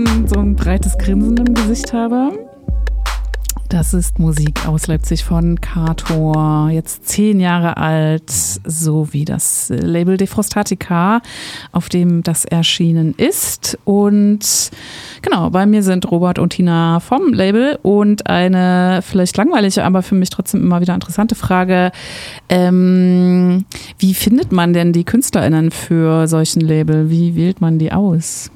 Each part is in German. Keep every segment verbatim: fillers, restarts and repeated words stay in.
so ein breites Grinsen im Gesicht habe. Das ist Musik aus Leipzig von Kator, jetzt zehn Jahre alt, sowie das Label Defrostatica, auf dem das erschienen ist. Und genau, bei mir sind Robert und Tina vom Label und eine vielleicht langweilige, aber für mich trotzdem immer wieder interessante Frage. Ähm, wie findet man denn die KünstlerInnen für solchen Label? Wie wählt man die aus?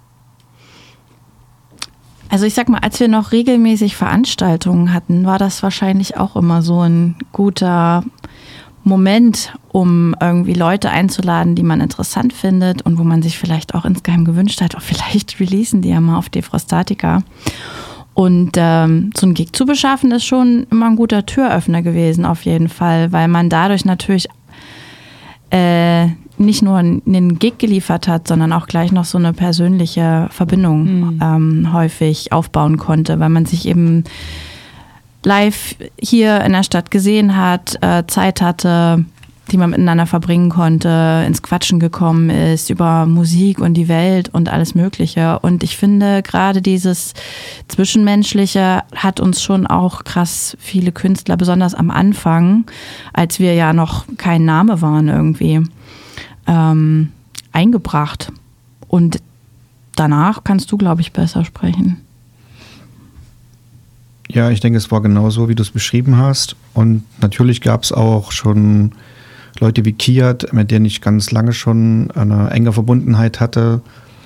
Also ich sag mal, als wir noch regelmäßig Veranstaltungen hatten, war das wahrscheinlich auch immer so ein guter Moment, um irgendwie Leute einzuladen, die man interessant findet und wo man sich vielleicht auch insgeheim gewünscht hat, oh, vielleicht releasen die ja mal auf Defrostatica. Und ähm, so ein Gig zu beschaffen ist schon immer ein guter Türöffner gewesen auf jeden Fall, weil man dadurch natürlich äh, nicht nur einen Gig geliefert hat, sondern auch gleich noch so eine persönliche Verbindung mhm. ähm, häufig aufbauen konnte, weil man sich eben live hier in der Stadt gesehen hat, äh, Zeit hatte, die man miteinander verbringen konnte, ins Quatschen gekommen ist über Musik und die Welt und alles Mögliche. Und ich finde, gerade dieses Zwischenmenschliche hat uns schon auch krass viele Künstler, besonders am Anfang, als wir ja noch kein Name waren irgendwie, ähm, eingebracht. Und danach kannst du, glaube ich, besser sprechen. Ja, ich denke, es war genau so, wie du es beschrieben hast. Und natürlich gab es auch schon Leute wie Kiat, mit denen ich ganz lange schon eine enge Verbundenheit hatte.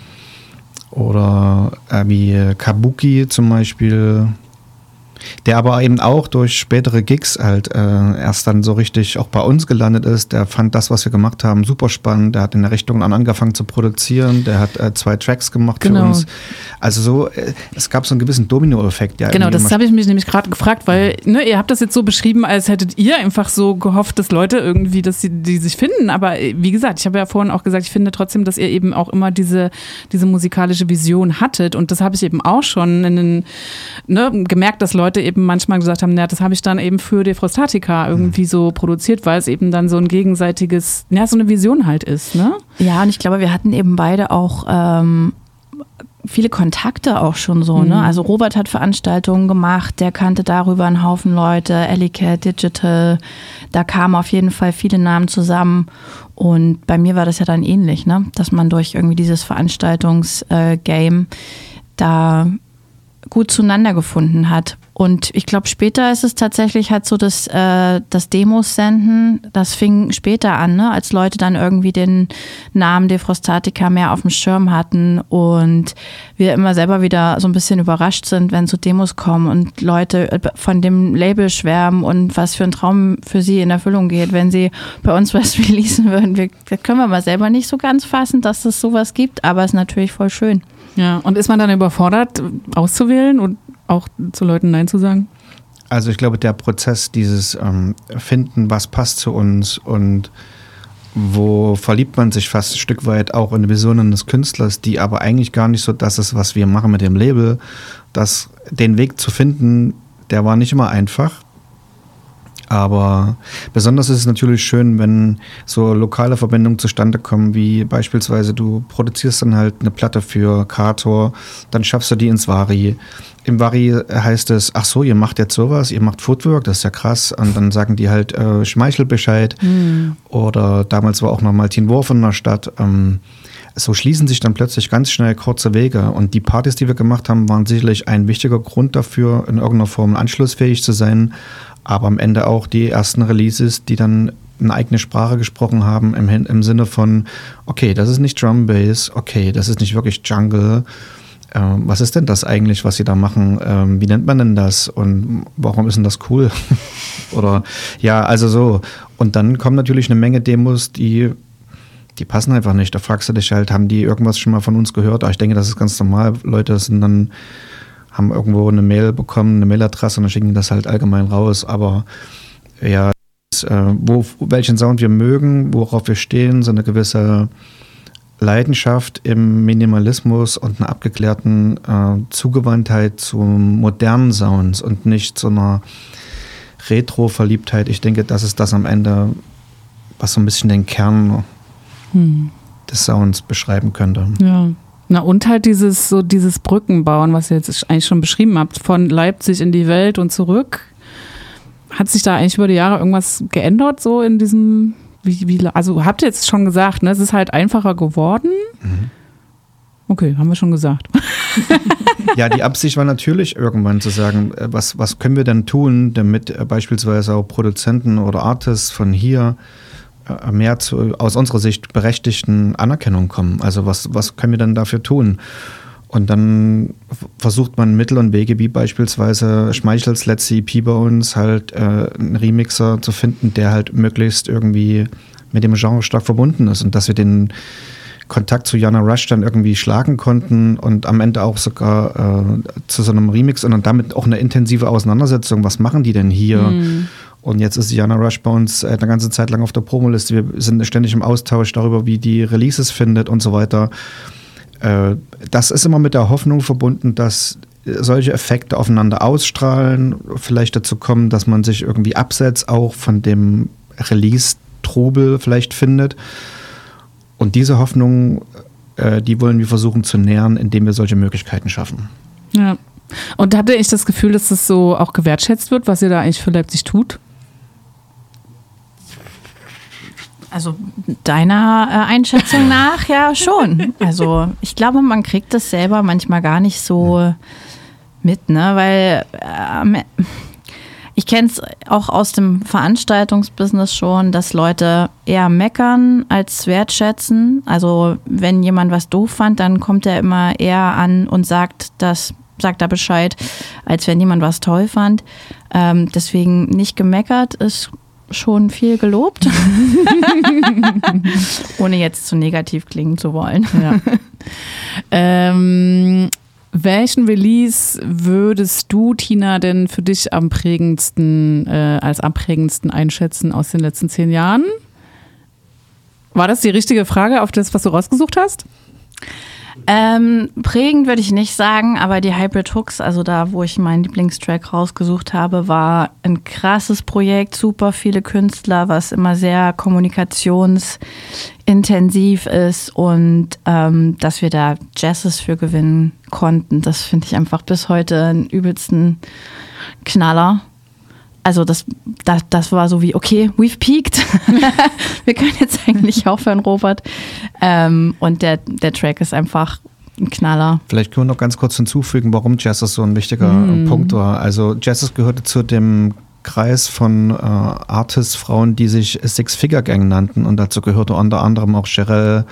Oder äh, wie Kabuki zum Beispiel, der aber eben auch durch spätere Gigs halt äh, erst dann so richtig auch bei uns gelandet ist. Der fand das, was wir gemacht haben, super spannend. Der hat in der Richtung dann angefangen zu produzieren. Der hat äh, zwei Tracks gemacht genau. für uns. Also so, äh, es gab so einen gewissen Domino-Effekt. Ja, genau, das habe ich mich nämlich gerade gefragt, weil ne, ihr habt das jetzt so beschrieben, als hättet ihr einfach so gehofft, dass Leute irgendwie, dass sie die sich finden. Aber wie gesagt, ich habe ja vorhin auch gesagt, ich finde trotzdem, dass ihr eben auch immer diese, diese musikalische Vision hattet. Und das habe ich eben auch schon in den, ne, gemerkt, dass Leute eben manchmal gesagt haben, ja, das habe ich dann eben für Defrostatica irgendwie so produziert, weil es eben dann so ein gegenseitiges, ja, so eine Vision halt ist, ne? Ja, und ich glaube, wir hatten eben beide auch ähm, viele Kontakte auch schon so, mhm. ne? Also Robert hat Veranstaltungen gemacht, der kannte darüber einen Haufen Leute, Ellicat, Digital, da kamen auf jeden Fall viele Namen zusammen. Und bei mir war das ja dann ähnlich, ne? Dass man durch irgendwie dieses Veranstaltungsgame äh, da gut zueinander gefunden hat. Und ich glaube, später ist es tatsächlich halt so, dass äh, das Demos senden, das fing später an, ne? Als Leute dann irgendwie den Namen Defrostatica mehr auf dem Schirm hatten und wir immer selber wieder so ein bisschen überrascht sind, wenn so Demos kommen und Leute von dem Label schwärmen und was für ein Traum für sie in Erfüllung geht, wenn sie bei uns was releasen würden. Wir, das können wir mal selber nicht so ganz fassen, dass es sowas gibt, aber es ist natürlich voll schön. Ja, und ist man dann überfordert, auszuwählen und auch zu Leuten Nein zu sagen? Also ich glaube, der Prozess, dieses ähm, Finden, was passt zu uns und wo verliebt man sich fast ein Stück weit auch in die Visionen des Künstlers, die aber eigentlich gar nicht so das ist, was wir machen mit dem Label, das, den Weg zu finden, der war nicht immer einfach. Aber besonders ist es natürlich schön, wenn so lokale Verbindungen zustande kommen, wie beispielsweise du produzierst dann halt eine Platte für Kator, dann schaffst du die ins Vari. Im Vari heißt es, ach so, ihr macht jetzt sowas, ihr macht Footwork, das ist ja krass. Und dann sagen die halt äh, Schmeichel Bescheid. Mhm. Oder damals war auch noch Martin Wurf in der Stadt. Ähm, so schließen sich dann plötzlich ganz schnell kurze Wege. Und die Partys, die wir gemacht haben, waren sicherlich ein wichtiger Grund dafür, in irgendeiner Form anschlussfähig zu sein. Aber am Ende auch die ersten Releases, die dann eine eigene Sprache gesprochen haben, im, im Sinne von, okay, das ist nicht Drum Bass, okay, das ist nicht wirklich Jungle. Ähm, was ist denn das eigentlich, was sie da machen? Ähm, wie nennt man denn das? Und warum ist denn das cool? Oder ja, also so. Und dann kommen natürlich eine Menge Demos, die, die passen einfach nicht. Da fragst du dich halt, haben die irgendwas schon mal von uns gehört? Aber ich denke, das ist ganz normal. Leute sind dann haben irgendwo eine Mail bekommen, eine Mailadresse und dann schicken die das halt allgemein raus. Aber ja, das, äh, wo, welchen Sound wir mögen, worauf wir stehen, so eine gewisse Leidenschaft im Minimalismus und einer abgeklärten äh, Zugewandtheit zu modernen Sounds und nicht zu einer Retro-Verliebtheit. Ich denke, das ist das am Ende, was so ein bisschen den Kern hm. des Sounds beschreiben könnte. Ja. Na und halt dieses so dieses Brückenbauen, was ihr jetzt eigentlich schon beschrieben habt, von Leipzig in die Welt und zurück. Hat sich da eigentlich über die Jahre irgendwas geändert, so in diesem, wie, wie, also habt ihr jetzt schon gesagt, ne, es ist halt einfacher geworden? Mhm. Okay, haben wir schon gesagt. Ja, die Absicht war natürlich irgendwann zu sagen, was, was können wir denn tun, damit beispielsweise auch Produzenten oder Artists von hier mehr zu, aus unserer Sicht berechtigten Anerkennung kommen. Also was, was können wir denn dafür tun? Und dann versucht man Mittel und Wege, wie beispielsweise Schmeichels letzte E P bei uns, halt äh, einen Remixer zu finden, der halt möglichst irgendwie mit dem Genre stark verbunden ist und dass wir den Kontakt zu Jana Rush dann irgendwie schlagen konnten und am Ende auch sogar äh, zu so einem Remix und dann damit auch eine intensive Auseinandersetzung, was machen die denn hier? Mhm. Und jetzt ist Jana Rush bei uns eine ganze Zeit lang auf der Promoliste. Wir sind ständig im Austausch darüber, wie die Releases findet und so weiter. Das ist immer mit der Hoffnung verbunden, dass solche Effekte aufeinander ausstrahlen, vielleicht dazu kommen, dass man sich irgendwie abseits auch von dem Release-Trubel vielleicht findet. Und diese Hoffnung, die wollen wir versuchen zu nähern, indem wir solche Möglichkeiten schaffen. Ja. Und hatte ich das Gefühl, dass das so auch gewertschätzt wird, was ihr da eigentlich für Leipzig tut? Also deiner äh, Einschätzung nach ja schon. Also ich glaube, man kriegt das selber manchmal gar nicht so mit, ne? Weil äh, ich kenne es auch aus dem Veranstaltungsbusiness schon, dass Leute eher meckern als wertschätzen. Also wenn jemand was doof fand, dann kommt er immer eher an und sagt, das sagt er Bescheid, als wenn jemand was toll fand. Ähm, deswegen nicht gemeckert ist schon viel gelobt, ohne jetzt zu negativ klingen zu wollen. Ja. ähm, welchen Release würdest du, Tina, denn für dich am prägendsten, äh, als am prägendsten einschätzen aus den letzten zehn Jahren? War das die richtige Frage auf das, was du rausgesucht hast? Ähm, prägend würde ich nicht sagen, aber die Hybrid Hooks, also da, wo ich meinen Lieblingstrack rausgesucht habe, war ein krasses Projekt, super viele Künstler, was immer sehr kommunikationsintensiv ist und ähm, dass wir da Jazzes für gewinnen konnten, das finde ich einfach bis heute einen übelsten Knaller. Also das, das, das war so wie, okay, we've peaked. Wir können jetzt eigentlich aufhören, Robert. Ähm, und der, der Track ist einfach ein Knaller. Vielleicht können wir noch ganz kurz hinzufügen, warum Jazzes so ein wichtiger mm. Punkt war. Also Jazzes gehörte zu dem Kreis von äh, Artists, Frauen, die sich Six-Figure-Gang nannten. Und dazu gehörte unter anderem auch Cherelle,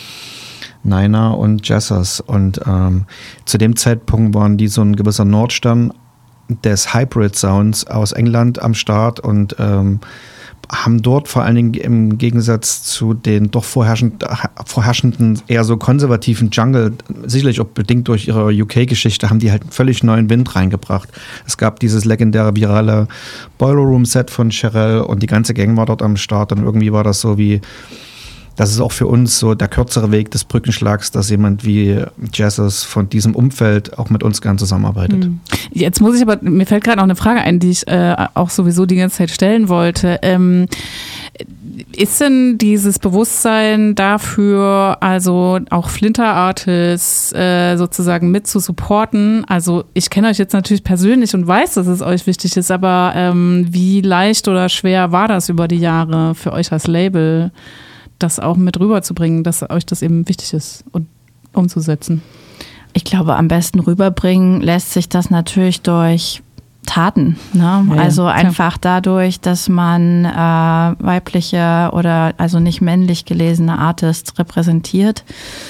Nina und Jazzers. Und ähm, zu dem Zeitpunkt waren die so ein gewisser Nordstern des Hybrid-Sounds aus England am Start und ähm, haben dort vor allen Dingen im Gegensatz zu den doch vorherrschend, vorherrschenden, eher so konservativen Jungle, sicherlich auch bedingt durch ihre U K-Geschichte, haben die halt einen völlig neuen Wind reingebracht. Es gab dieses legendäre virale Boiler Room-Set von Cherelle und die ganze Gang war dort am Start und irgendwie war das so wie, das ist auch für uns so der kürzere Weg des Brückenschlags, dass jemand wie Jazzes von diesem Umfeld auch mit uns gern zusammenarbeitet. Jetzt muss ich aber, mir fällt gerade noch eine Frage ein, die ich äh, auch sowieso die ganze Zeit stellen wollte. Ähm, ist denn dieses Bewusstsein dafür, also auch Flinter-Artists äh, sozusagen mit zu supporten? Also ich kenne euch jetzt natürlich persönlich und weiß, dass es euch wichtig ist, aber ähm, wie leicht oder schwer war das über die Jahre für euch als Label, das auch mit rüberzubringen, dass euch das eben wichtig ist und umzusetzen? Ich glaube, am besten rüberbringen lässt sich das natürlich durch Taten. Ne? Ja, also klar. einfach dadurch, dass man äh, weibliche oder also nicht männlich gelesene Artists repräsentiert.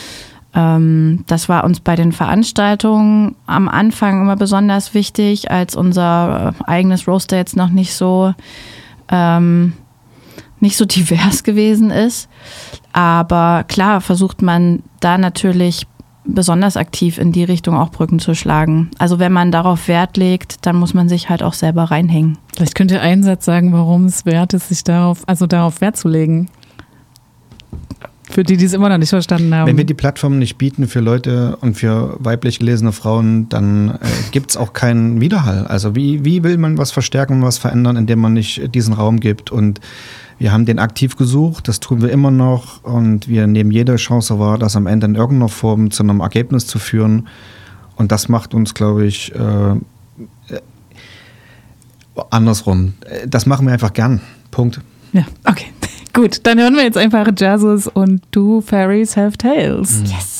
Ähm, das war uns bei den Veranstaltungen am Anfang immer besonders wichtig, als unser eigenes Roster jetzt noch nicht so ähm, nicht so divers gewesen ist. Aber klar versucht man da natürlich besonders aktiv in die Richtung auch Brücken zu schlagen. Also wenn man darauf Wert legt, dann muss man sich halt auch selber reinhängen. Vielleicht könnt ihr einen Satz sagen, warum es wert ist, sich darauf, also darauf Wert zu legen. Für die, die es immer noch nicht verstanden haben. Wenn wir die Plattform nicht bieten für Leute und für weiblich gelesene Frauen, dann äh, gibt es auch keinen Widerhall. Also wie, wie will man was verstärken, was verändern, indem man nicht diesen Raum gibt? Und Wir haben den aktiv gesucht, das tun wir immer noch und wir nehmen jede Chance wahr, das am Ende in irgendeiner Form zu einem Ergebnis zu führen. Und das macht uns, glaube ich, äh, andersrum. Das machen wir einfach gern. Punkt. Ja, okay. Gut, dann hören wir jetzt einfach Jesus und Do Fairies Have Tales. Yes.